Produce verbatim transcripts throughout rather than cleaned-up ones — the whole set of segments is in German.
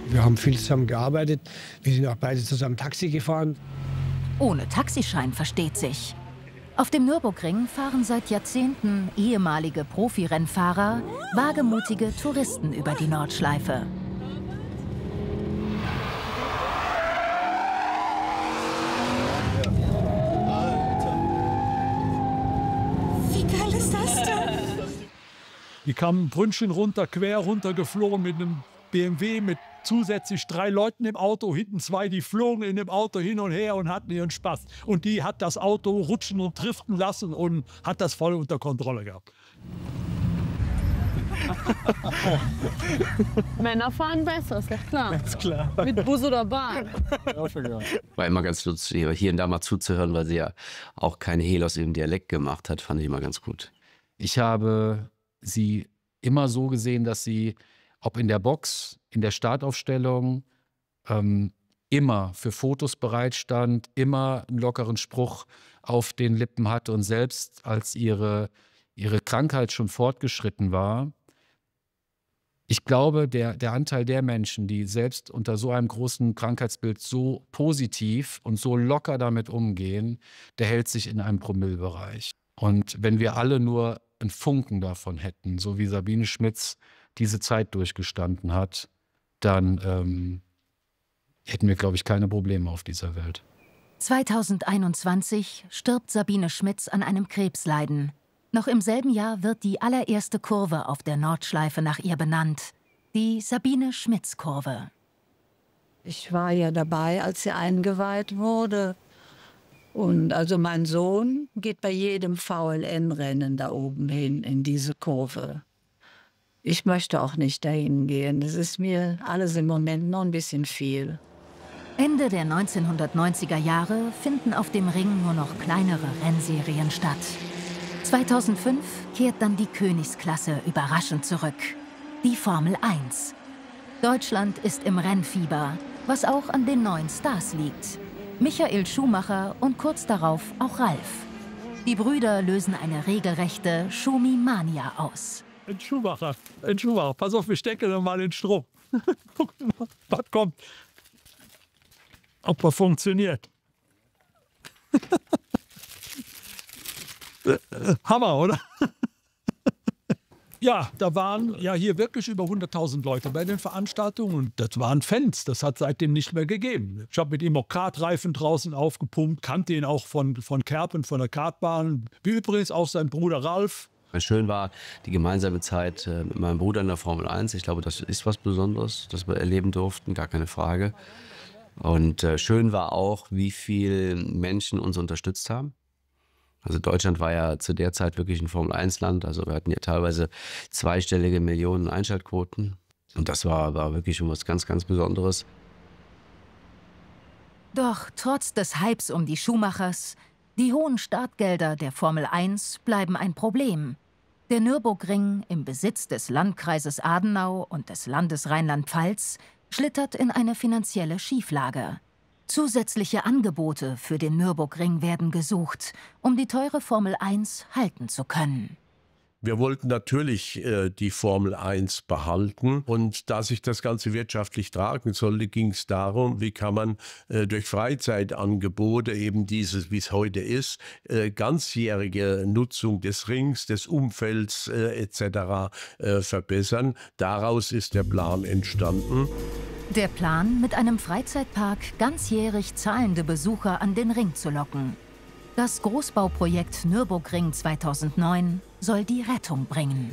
Wir haben viel zusammen gearbeitet. Wir sind auch beide zusammen Taxi gefahren. Ohne Taxischein versteht sich. Auf dem Nürburgring fahren seit Jahrzehnten ehemalige Profirennfahrer wagemutige Touristen über die Nordschleife. Wie geil ist das denn? Die kamen ein Brünnchen runter, quer runtergeflogen mit einem B M W mit zusätzlich drei Leuten im Auto, hinten zwei, die flogen in dem Auto hin und her und hatten ihren Spaß. Und die hat das Auto rutschen und driften lassen und hat das voll unter Kontrolle gehabt. Männer fahren besser, ist ja klar. Ist klar. Mit Bus oder Bahn. War immer ganz lustig, hier und da mal zuzuhören, weil sie ja auch keine Hehl aus ihrem Dialekt gemacht hat, fand ich immer ganz gut. Ich habe sie immer so gesehen, dass sie, ob in der Box, in der Startaufstellung, ähm, immer für Fotos bereitstand, immer einen lockeren Spruch auf den Lippen hatte und selbst als ihre, ihre Krankheit schon fortgeschritten war. Ich glaube, der, der Anteil der Menschen, die selbst unter so einem großen Krankheitsbild so positiv und so locker damit umgehen, der hält sich in einem Promillebereich. Und wenn wir alle nur einen Funken davon hätten, so wie Sabine Schmitz diese Zeit durchgestanden hat, dann ähm, hätten wir, glaube ich, keine Probleme auf dieser Welt. zweitausendeinundzwanzig stirbt Sabine Schmitz an einem Krebsleiden. Noch im selben Jahr wird die allererste Kurve auf der Nordschleife nach ihr benannt. Die Sabine-Schmitz-Kurve. Ich war ja dabei, als sie eingeweiht wurde. Und also mein Sohn geht bei jedem V L N-Rennen da oben hin in diese Kurve. Ich möchte auch nicht dahin gehen. Das ist mir alles im Moment noch ein bisschen viel. Ende der neunzehnhundertneunziger Jahre finden auf dem Ring nur noch kleinere Rennserien statt. zweitausendfünf kehrt dann die Königsklasse überraschend zurück. Die Formel eins. Deutschland ist im Rennfieber, was auch an den neuen Stars liegt. Michael Schumacher und kurz darauf auch Ralf. Die Brüder lösen eine regelrechte Schumi-Mania aus. Ein Schuhmacher, ein Schuhmacher. Pass auf, wir stecken noch mal in Strom. Guck mal, was kommt. Ob er funktioniert. Hammer, oder? Ja, da waren ja hier wirklich über hunderttausend Leute bei den Veranstaltungen und das waren Fans. Das hat seitdem nicht mehr gegeben. Ich habe mit ihm auch Kartreifen draußen aufgepumpt, kannte ihn auch von, von Kerpen, von der Kartbahn. Wie übrigens auch sein Bruder Ralf. Schön war die gemeinsame Zeit mit meinem Bruder in der Formel eins. Ich glaube, das ist was Besonderes, das wir erleben durften, gar keine Frage. Und äh, schön war auch, wie viele Menschen uns unterstützt haben. Also Deutschland war ja zu der Zeit wirklich ein Formel eins Land. Also wir hatten ja teilweise zweistellige Millionen Einschaltquoten. Und das war, war wirklich schon was ganz, ganz Besonderes. Doch trotz des Hypes um die Schumachers, die hohen Startgelder der Formel eins bleiben ein Problem. Der Nürburgring im Besitz des Landkreises Adenau und des Landes Rheinland-Pfalz schlittert in eine finanzielle Schieflage. Zusätzliche Angebote für den Nürburgring werden gesucht, um die teure Formel eins halten zu können. Wir wollten natürlich äh, die Formel eins behalten und da sich das Ganze wirtschaftlich tragen sollte, ging es darum, wie kann man äh, durch Freizeitangebote eben dieses, wie es heute ist, äh, ganzjährige Nutzung des Rings, des Umfelds äh, et cetera äh, verbessern. Daraus ist der Plan entstanden. Der Plan, mit einem Freizeitpark ganzjährig zahlende Besucher an den Ring zu locken. Das Großbauprojekt Nürburgring zweitausendneun soll die Rettung bringen.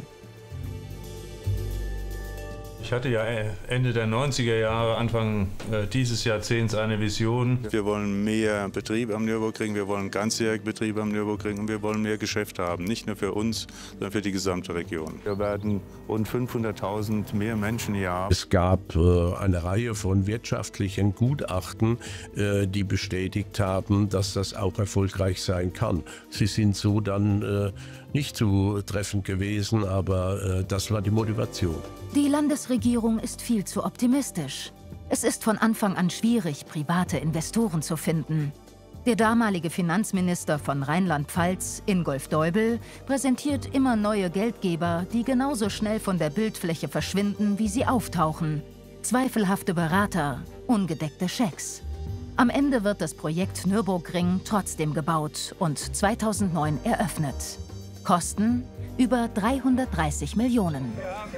Ich hatte ja Ende der neunziger Jahre, Anfang äh, dieses Jahrzehnts eine Vision. Wir wollen mehr Betrieb am Nürburgring, wir wollen ganzjährig Betrieb am Nürburgring und wir wollen mehr Geschäfte haben. Nicht nur für uns, sondern für die gesamte Region. Wir werden rund fünfhunderttausend mehr Menschen hier haben. Es gab äh, eine Reihe von wirtschaftlichen Gutachten, äh, die bestätigt haben, dass das auch erfolgreich sein kann. Sie sind so dann äh, nicht zutreffend gewesen, aber äh, das war die Motivation. Die Landesregierung ist viel zu optimistisch. Es ist von Anfang an schwierig, private Investoren zu finden. Der damalige Finanzminister von Rheinland-Pfalz, Ingolf Deubel, präsentiert immer neue Geldgeber, die genauso schnell von der Bildfläche verschwinden, wie sie auftauchen. Zweifelhafte Berater, ungedeckte Schecks. Am Ende wird das Projekt Nürburgring trotzdem gebaut und zweitausendneun eröffnet. Kosten über dreihundertdreißig Millionen.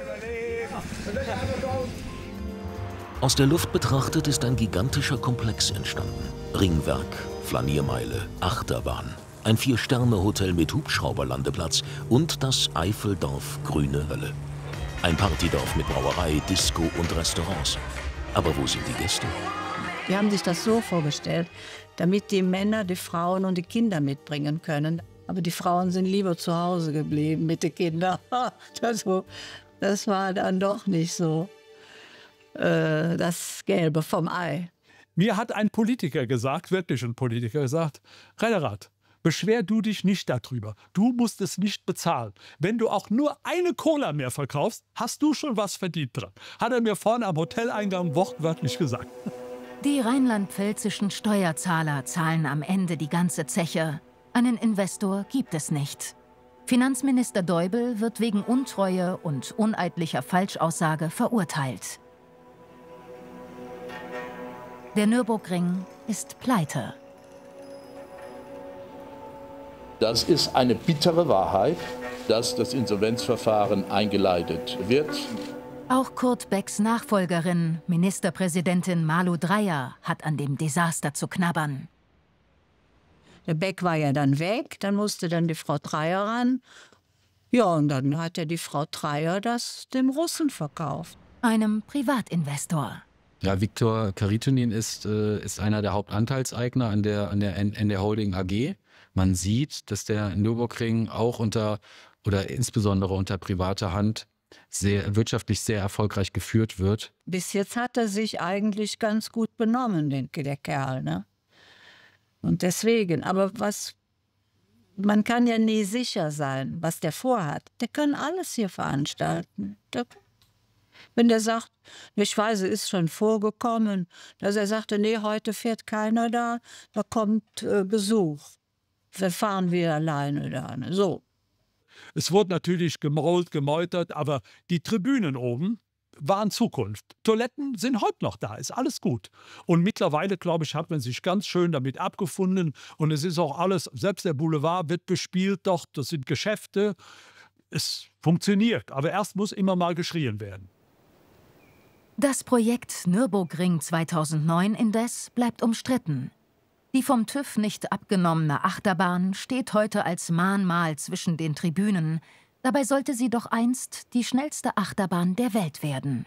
Aus der Luft betrachtet ist ein gigantischer Komplex entstanden. Ringwerk, Flaniermeile, Achterbahn, ein Vier-Sterne-Hotel mit Hubschrauberlandeplatz und das Eifeldorf Grüne Hölle. Ein Partydorf mit Brauerei, Disco und Restaurants. Aber wo sind die Gäste? Die haben sich das so vorgestellt, damit die Männer die Frauen und die Kinder mitbringen können. Aber die Frauen sind lieber zu Hause geblieben mit den Kindern. Das, das war dann doch nicht so äh, das Gelbe vom Ei. Mir hat ein Politiker gesagt, wirklich ein Politiker gesagt, Rennrad, beschwer du dich nicht darüber. Du musst es nicht bezahlen. Wenn du auch nur eine Cola mehr verkaufst, hast du schon was verdient dran. Hat er mir vorne am Hoteleingang wortwörtlich gesagt. Die rheinland-pfälzischen Steuerzahler zahlen am Ende die ganze Zeche. Einen Investor gibt es nicht. Finanzminister Deubel wird wegen Untreue und uneidlicher Falschaussage verurteilt. Der Nürburgring ist pleite. Das ist eine bittere Wahrheit, dass das Insolvenzverfahren eingeleitet wird. Auch Kurt Becks Nachfolgerin, Ministerpräsidentin Malu Dreyer, hat an dem Desaster zu knabbern. Der Beck war ja dann weg, dann musste dann die Frau Dreyer ran. Ja, und dann hat ja die Frau Dreyer das dem Russen verkauft. Einem Privatinvestor. Ja, Viktor Kharitonyan ist, äh, ist einer der Hauptanteilseigner an der, an der N D Holding A G. Man sieht, dass der Nürburgring auch unter, oder insbesondere unter privater Hand, sehr, wirtschaftlich sehr erfolgreich geführt wird. Bis jetzt hat er sich eigentlich ganz gut benommen, den, der Kerl, ne? Und deswegen, aber was, man kann ja nie sicher sein, was der vorhat. Der kann alles hier veranstalten. Der, wenn der sagt, ich weiß, es ist schon vorgekommen, dass er sagte, nee, heute fährt keiner da, da kommt äh, Besuch. Dann fahren wir alleine da, ne? So. Es wurde natürlich gemault, gemeutert, aber die Tribünen oben waren Zukunft. Toiletten sind heute noch da, ist alles gut. Und mittlerweile, glaube ich, hat man sich ganz schön damit abgefunden. Und es ist auch alles, selbst der Boulevard wird bespielt, doch, das sind Geschäfte. Es funktioniert, aber erst muss immer mal geschrien werden. Das Projekt Nürburgring zweitausendneun indes bleibt umstritten. Die vom TÜV nicht abgenommene Achterbahn steht heute als Mahnmal zwischen den Tribünen. Dabei sollte sie doch einst die schnellste Achterbahn der Welt werden.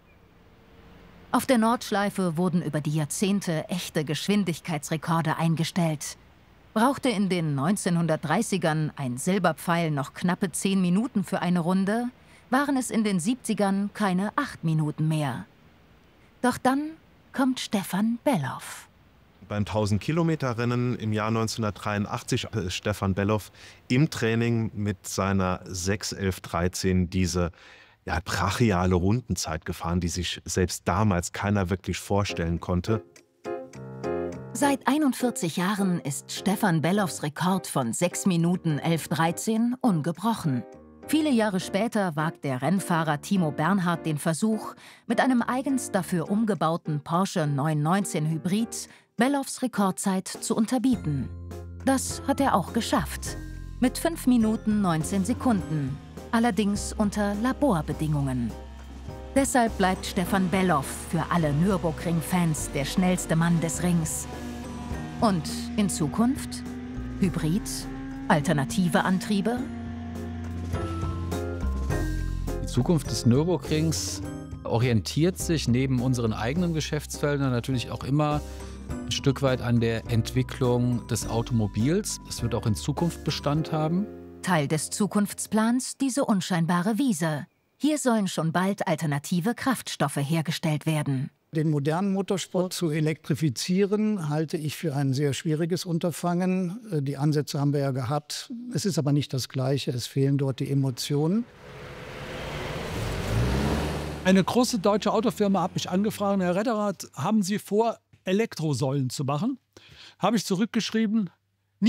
Auf der Nordschleife wurden über die Jahrzehnte echte Geschwindigkeitsrekorde eingestellt. Brauchte in den neunzehnhundertdreißigern ein Silberpfeil noch knappe zehn Minuten für eine Runde, waren es in den siebzigern keine acht Minuten mehr. Doch dann kommt Stefan Bellof. Beim tausend-Kilometer-Rennen im Jahr neunzehnhundertdreiundachtzig ist Stefan Bellof im Training mit seiner sechs elf dreizehn diese ja, brachiale Rundenzeit gefahren, die sich selbst damals keiner wirklich vorstellen konnte. Seit einundvierzig Jahren ist Stefan Bellofs Rekord von sechs Minuten elf dreizehn ungebrochen. Viele Jahre später wagt der Rennfahrer Timo Bernhard den Versuch, mit einem eigens dafür umgebauten Porsche neunhundertneunzehn Hybrid Bellofs Rekordzeit zu unterbieten. Das hat er auch geschafft. Mit fünf Minuten neunzehn Sekunden. Allerdings unter Laborbedingungen. Deshalb bleibt Stefan Bellof für alle Nürburgring-Fans der schnellste Mann des Rings. Und in Zukunft? Hybrid? Alternative Antriebe? Die Zukunft des Nürburgrings orientiert sich neben unseren eigenen Geschäftsfeldern natürlich auch immer ein Stück weit an der Entwicklung des Automobils. Das wird auch in Zukunft Bestand haben. Teil des Zukunftsplans diese unscheinbare Wiese. Hier sollen schon bald alternative Kraftstoffe hergestellt werden. Den modernen Motorsport zu elektrifizieren, halte ich für ein sehr schwieriges Unterfangen. Die Ansätze haben wir ja gehabt. Es ist aber nicht das Gleiche. Es fehlen dort die Emotionen. Eine große deutsche Autofirma hat mich angefragt, Herr Retterrath, haben Sie vor, Elektrosäulen zu machen? Habe ich zurückgeschrieben,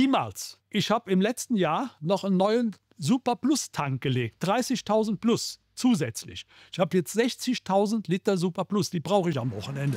niemals. Ich habe im letzten Jahr noch einen neuen Super Plus Tank gelegt, dreißigtausend plus. zusätzlich. Ich habe jetzt sechzigtausend Liter Super Plus, die brauche ich am Wochenende.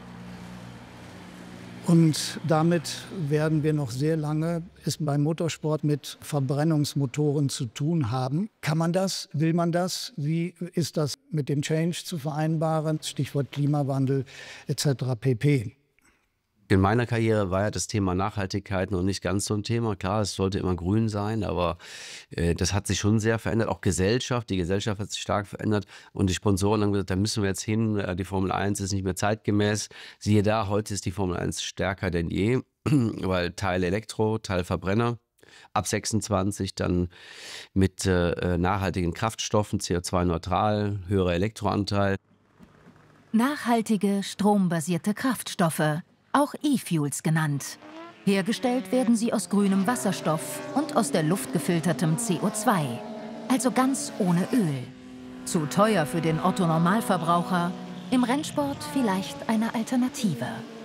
Und damit werden wir noch sehr lange es beim Motorsport mit Verbrennungsmotoren zu tun haben. Kann man das? Will man das? Wie ist das mit dem Change zu vereinbaren? Stichwort Klimawandel et cetera pp. In meiner Karriere war ja das Thema Nachhaltigkeit noch nicht ganz so ein Thema. Klar, es sollte immer grün sein, aber äh, das hat sich schon sehr verändert. Auch Gesellschaft, die Gesellschaft hat sich stark verändert. Und die Sponsoren haben gesagt, da müssen wir jetzt hin. Äh, die Formel eins ist nicht mehr zeitgemäß. Siehe da, heute ist die Formel eins stärker denn je, weil Teil Elektro, Teil Verbrenner. Ab sechsundzwanzig dann mit äh, nachhaltigen Kraftstoffen, C O zwei neutral, höherer Elektroanteil. Nachhaltige, strombasierte Kraftstoffe, auch E-Fuels genannt. Hergestellt werden sie aus grünem Wasserstoff und aus der Luft gefiltertem C O zwei, also ganz ohne Öl. Zu teuer für den Otto-Normalverbraucher, im Rennsport vielleicht eine Alternative.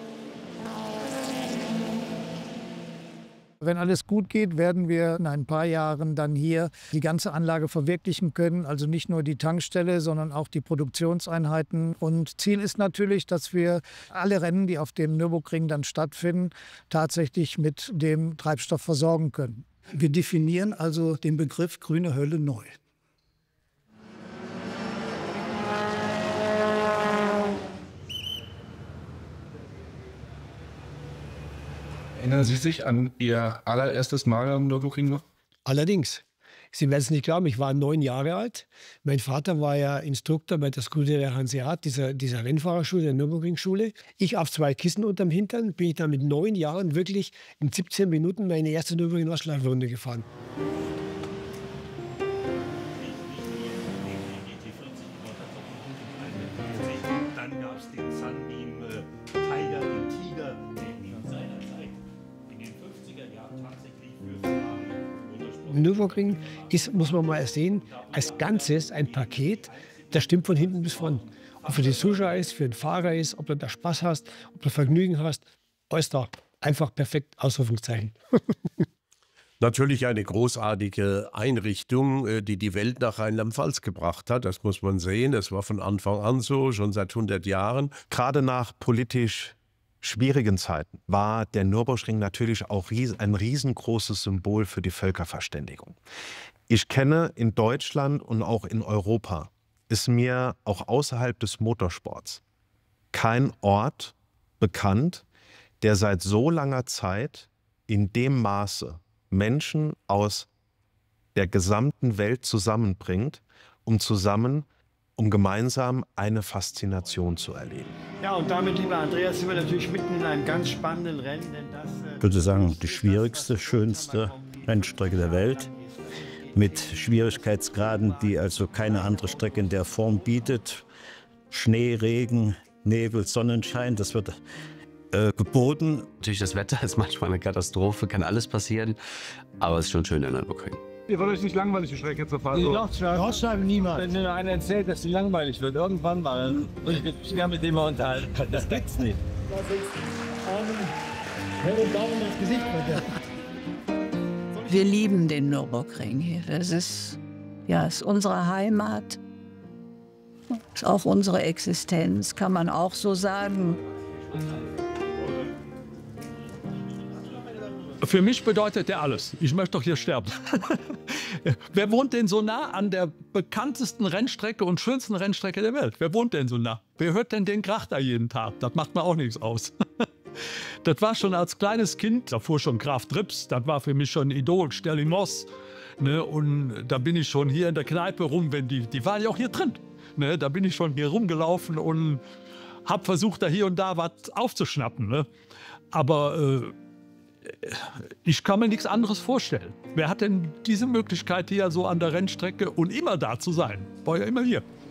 Wenn alles gut geht, werden wir in ein paar Jahren dann hier die ganze Anlage verwirklichen können. Also nicht nur die Tankstelle, sondern auch die Produktionseinheiten. Und Ziel ist natürlich, dass wir alle Rennen, die auf dem Nürburgring dann stattfinden, tatsächlich mit dem Treibstoff versorgen können. Wir definieren also den Begriff grüne Hölle neu. Erinnern Sie sich an Ihr allererstes Mal am Nürburgring noch? Allerdings. Sie werden es nicht glauben, ich war neun Jahre alt. Mein Vater war ja Instruktor bei der Scuderia Hanseat, dieser, dieser Rennfahrerschule, der Nürburgring-Schule. Ich auf zwei Kissen unterm Hintern bin ich dann mit neun Jahren wirklich in siebzehn Minuten meine erste Nürburgring-Nordschleife-Runde gefahren. Dann gab es den Sunbeam Tiger, den Tiger, in seiner Zeit, in den fünfziger Jahren tatsächlich für Ferrari. Nürburgring ist, muss man mal sehen, als Ganzes ein Paket, das stimmt von hinten bis vorn. Ob für die Zuschauer ist, für den Fahrer ist, ob du da Spaß hast, ob du Vergnügen hast, alles da. Einfach perfekt, Ausrufungszeichen. Natürlich eine großartige Einrichtung, die die Welt nach Rheinland-Pfalz gebracht hat. Das muss man sehen. Das war von Anfang an so, schon seit hundert Jahren. Gerade nach politisch schwierigen Zeiten war der Nürburgring natürlich auch ein riesengroßes Symbol für die Völkerverständigung. Ich kenne in Deutschland und auch in Europa, ist mir auch außerhalb des Motorsports kein Ort bekannt, der seit so langer Zeit in dem Maße Menschen aus der gesamten Welt zusammenbringt, um zusammen, um gemeinsam eine Faszination zu erleben. Ja, und damit, lieber Andreas, sind wir natürlich mitten in einem ganz spannenden Rennen. Denn das, äh, ich würde sagen, die schwierigste, schönste Rennstrecke der Welt. Mit Schwierigkeitsgraden, die also keine andere Strecke in der Form bietet. Schnee, Regen, Nebel, Sonnenschein, das wird äh, geboten. Natürlich, das Wetter ist manchmal eine Katastrophe, kann alles passieren, aber es ist schon schön in Nürburgring. Ihr wollt euch nicht langweilig, die Strecke zu fahren? Die Nordschleife niemals. Wenn mir einer erzählt, dass die langweilig wird, irgendwann mal, und ich mich gerne mit dem mal unterhalten. Das gibt's nicht. Wir lieben den Nürburgring hier. Das ist, ja, ist unsere Heimat. Ist auch unsere Existenz, kann man auch so sagen. Für mich bedeutet der alles. Ich möchte doch hier sterben. Wer wohnt denn so nah an der bekanntesten Rennstrecke und schönsten Rennstrecke der Welt? Wer wohnt denn so nah? Wer hört denn den Krach da jeden Tag? Das macht mir auch nichts aus. Das war schon als kleines Kind, da fuhr schon Graf Trips, das war für mich schon ein Idol, Sterling Moss. Ne? Und da bin ich schon hier in der Kneipe rum, wenn die, die waren ja auch hier drin. Ne? Da bin ich schon hier rumgelaufen und habe versucht, da hier und da was aufzuschnappen. Ne? Aber äh, ich kann mir nichts anderes vorstellen. Wer hat denn diese Möglichkeit hier so an der Rennstrecke und immer da zu sein? War ja immer hier.